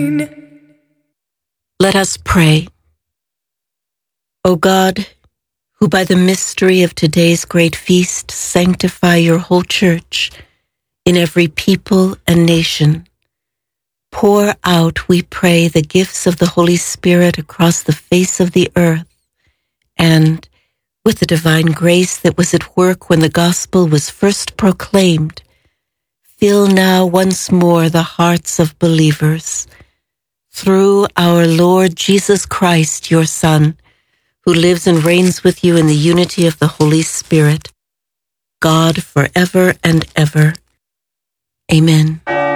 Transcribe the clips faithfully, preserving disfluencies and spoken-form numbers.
Let us pray. O God, who by the mystery of today's great feast sanctify your whole church in every people and nation, pour out, we pray, the gifts of the Holy Spirit across the face of the earth, and, with the divine grace that was at work when the gospel was first proclaimed, fill now once more the hearts of believers. Through our Lord Jesus Christ, your Son, who lives and reigns with you in the unity of the Holy Spirit, God forever and ever. Amen.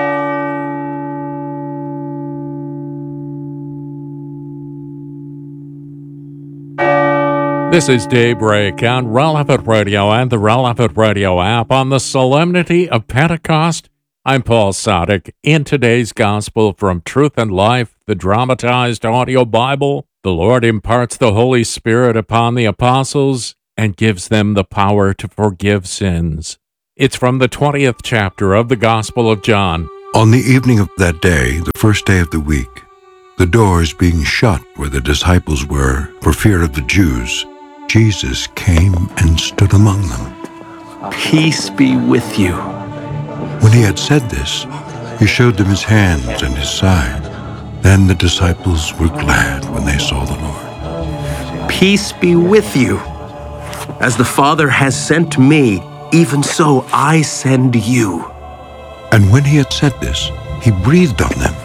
This is Daybreak on Relevant Radio and the Relevant Radio app on the Solemnity of Pentecost. I'm Paul Sadek. In today's Gospel from Truth and Life, the dramatized audio Bible, the Lord imparts the Holy Spirit upon the apostles and gives them the power to forgive sins. It's from the twentieth chapter of the Gospel of John. On the evening of that day, the first day of the week, the doors being shut where the disciples were for fear of the Jews, Jesus came and stood among them. Peace be with you. When he had said this, he showed them his hands and his side. Then the disciples were glad when they saw the Lord. Peace be with you. As the Father has sent me, even so I send you. And when he had said this, he breathed on them.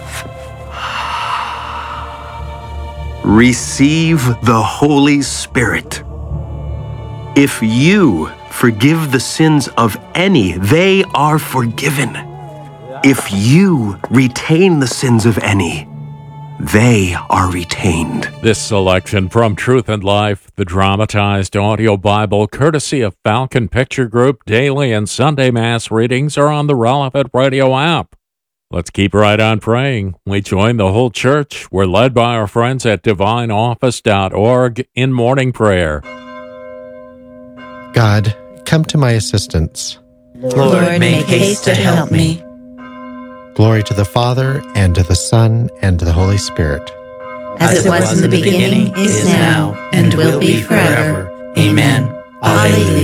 Receive the Holy Spirit. If you forgive the sins of any, they are forgiven. If you retain the sins of any, they are retained. This selection from Truth and Life, the dramatized audio Bible, courtesy of Falcon Picture Group, daily and Sunday Mass readings are on the Relevant Radio app. Let's keep right on praying. We join the whole church. We're led by our friends at divine office dot org in morning prayer. God, come to my assistance. Lord, make haste to help me. Glory to the Father, and to the Son, and to the Holy Spirit. As it was in the beginning, is now, and will be forever. Amen. Alleluia.